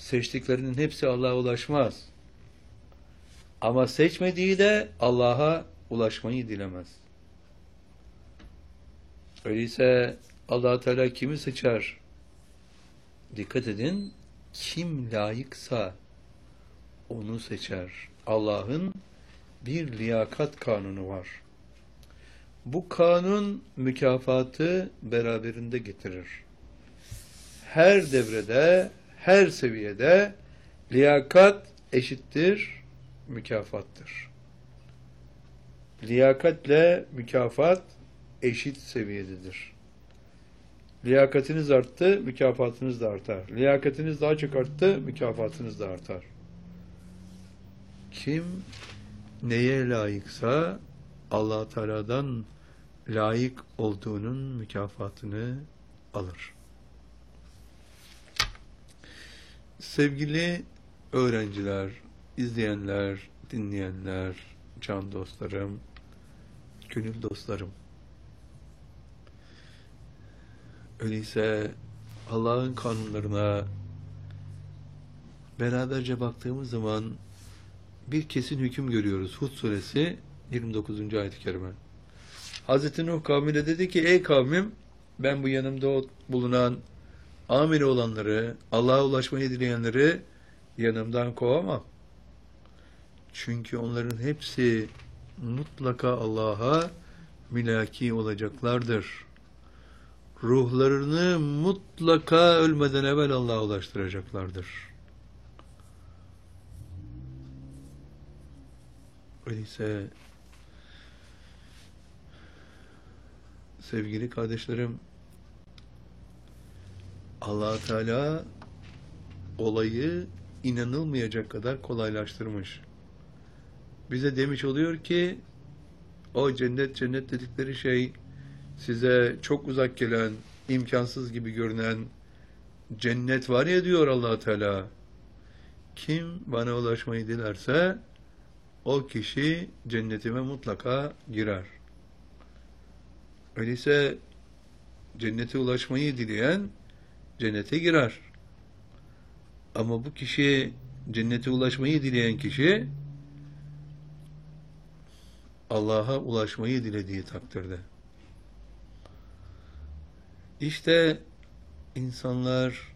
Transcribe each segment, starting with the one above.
seçtiklerinin hepsi Allah'a ulaşmaz. Ama seçmediği de Allah'a ulaşmayı dilemez. Öyleyse Allah Teala kimi seçer? Dikkat edin, kim layıksa onu seçer. Allah'ın bir liyakat kanunu var. Bu kanun mükafatı beraberinde getirir. Her devrede, her seviyede liyakat eşittir mükafattır. Liyakatle mükafat eşit seviyededir. Liyakatiniz arttı, mükafatınız da artar. Liyakatiniz daha çok arttı, mükafatınız da artar. Kim neye layıksa Allah Teala'dan layık olduğunun mükafatını alır. Sevgili öğrenciler, izleyenler, dinleyenler, can dostlarım, gönül dostlarım. Öyleyse Allah'ın kanunlarına beraberce baktığımız zaman bir kesin hüküm görüyoruz. Hud suresi 29. ayet-i kerime. Hazreti Nuh kavmine dedi ki, ey kavmim, ben bu yanımda bulunan ameli olanları, Allah'a ulaşmayı dileyenleri yanımdan kovamam. Çünkü onların hepsi mutlaka Allah'a mülaki olacaklardır. Ruhlarını mutlaka ölmeden evvel Allah'a ulaştıracaklardır. Öyleyse sevgili kardeşlerim, Allah Teala olayı inanılmayacak kadar kolaylaştırmış. Bize demiş oluyor ki o cennet dedikleri şey size çok uzak gelen, imkansız gibi görünen cennet var ya diyor Allah Teala. Kim bana ulaşmayı dilerse o kişi cennetime mutlaka girer. Öyleyse cennete ulaşmayı dileyen cennete girer. Ama bu kişi, cennete ulaşmayı dileyen kişi Allah'a ulaşmayı dilediği takdirde. İşte insanlar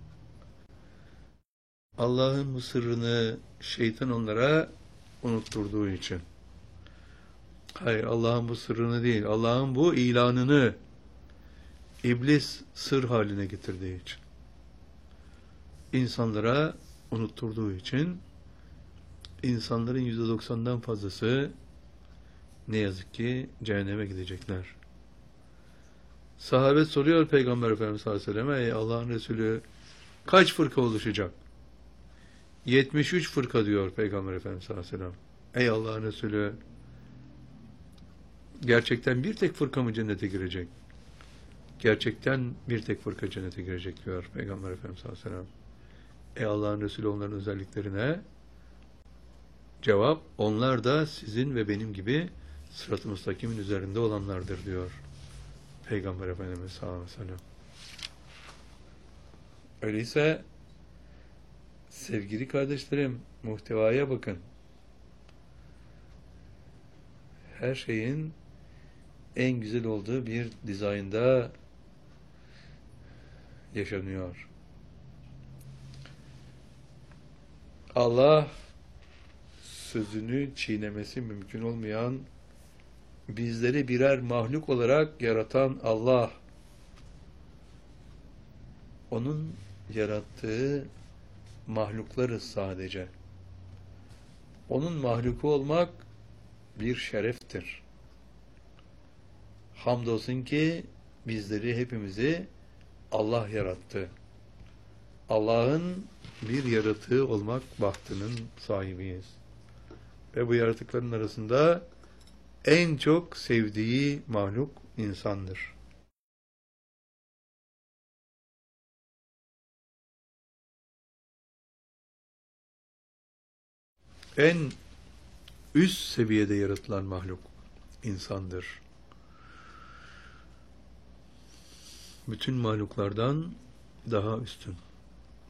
Allah'ın bu sırrını şeytan onlara unutturduğu için. Hayır, Allah'ın bu sırrını değil, Allah'ın bu ilanını İblis sır haline getirdiği için. İnsanlara unutturduğu için insanların %90'dan fazlası ne yazık ki cehenneme gidecekler. Sahabe soruyor Peygamber Efendimiz sallallahu aleyhi ve sellem, ey Allah'ın Resulü, kaç fırka oluşacak? 73 fırka diyor Peygamber Efendimiz sallallahu aleyhi ve sellem. Ey Allah'ın Resulü, gerçekten bir tek fırka mı cennete girecek? Gerçekten bir tek fırka cennete girecek diyor Peygamber Efendimiz sallallahu aleyhi ve sellem. Ey Allah'ın Resulü, onların özelliklerine cevap, onlar da sizin ve benim gibi sırat-ı müstakimin üzerinde olanlardır diyor Peygamber Efendimiz sallallahu aleyhi ve sellem. Öyleyse sevgili kardeşlerim, muhtevaya bakın. Her şeyin en güzel olduğu bir dizaynda yaşanıyor. Allah sözünü çiğnemesi mümkün olmayan, bizleri birer mahluk olarak yaratan Allah, onun yarattığı mahluklarız sadece. Onun mahluku olmak bir şereftir. Hamdolsun ki bizleri, hepimizi Allah yarattı. Allah'ın bir yaratığı olmak bahtının sahibiyiz. Ve bu yaratıkların arasında en çok sevdiği mahluk insandır. En üst seviyede yaratılan mahluk insandır. Bütün mahluklardan daha üstün.